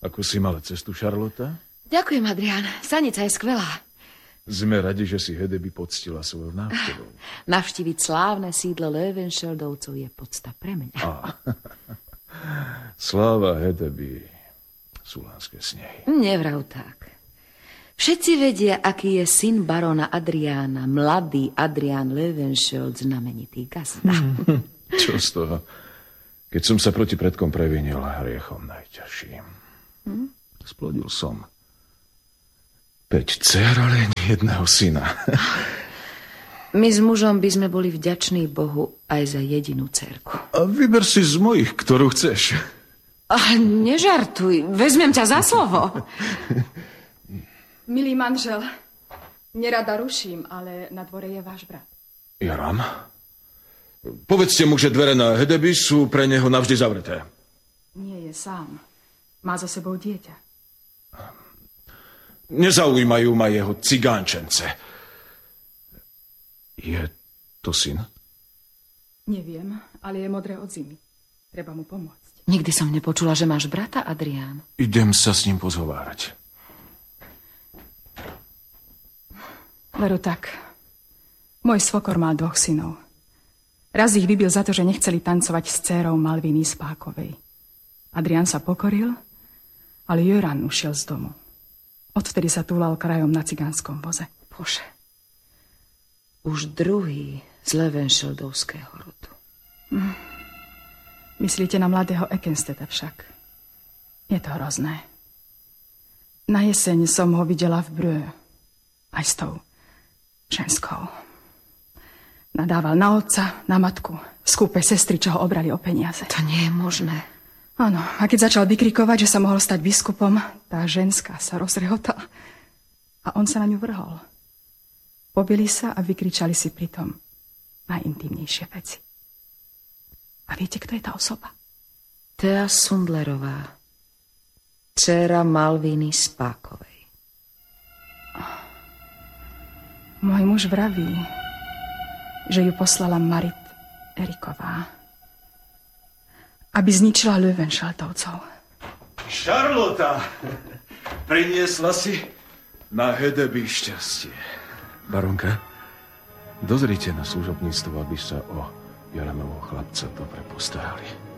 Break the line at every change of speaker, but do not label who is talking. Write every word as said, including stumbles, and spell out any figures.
Ako si mala cestu, Charlotta?
Ďakujem, Adrián. Stanica je skvelá.
Sme radi, že si Hedeby poctila svojou návštevou.
Navštíviť slávne sídlo Löwenscheldovcov je podsta pre mňa.
Á, sláva Hedeby sú lánske snehy.
Nevrav tak. Všetci vedia, aký je syn barona Adriána, mladý Adrián Löwenscheld, znamenitý gazda.
Čo z toho? Keď som sa proti predkom previnil hriechom najťažším. Hm? Splodil som päť dcér, ale ani jedného syna.
My s mužom by sme boli vďační Bohu aj za jedinú dcérku.
A vyber si z mojich, ktorú chceš.
A nežartuj, vezmem ťa za slovo.
Milý manžel, nerada ruším, ale na dvore je váš brat.
Jaram? Povedzte mu, že dvere na Hedeby sú pre neho navždy zavreté.
Nie je sám. Má za sebou dieťa.
Nezaujímajú ma jeho cigánčence. Je to syn?
Neviem, ale je modré od zimy. Treba mu pomôcť.
Nikdy som nepočula, že máš brata, Adrián.
Idem sa s ním pozhovárať.
Veru tak. Môj svokor mal dvoch synov. Raz ich vybil za to, že nechceli tancovať s dcérou Malviny Spákovej. Adrián sa pokoril, ale Jöran ušiel z domu. Odvtedy sa túlal krajom na cigánskom voze.
Bože, už druhý z Löwenscheldovského rodu.
Hm. Myslíte na mladého Ekensteta však? Je to hrozné. Na jeseň som ho videla v Brö. Aj s tou ženskou. Nadával na otca, na matku, skúpe sestry, čo ho obrali o peniaze.
To nie je možné.
Áno, a keď začal vykrikovať, že sa mohol stať biskupom, tá ženská sa rozrehotala a on sa na ňu vrhol. Pobili sa a vykričali si pritom najintímnejšie veci. A viete, kto je tá osoba?
Thea Sundlerová, dcéra Malviny Spákovej.
Môj muž vraví, že ju poslala Marit Eriková, aby zničila Löwenscheldovcov.
Charlotta, priniesla si na Hedeby šťastie. Baronka, dozrite na služobníctvo, aby sa o Jaranovho chlapca dobre postarali.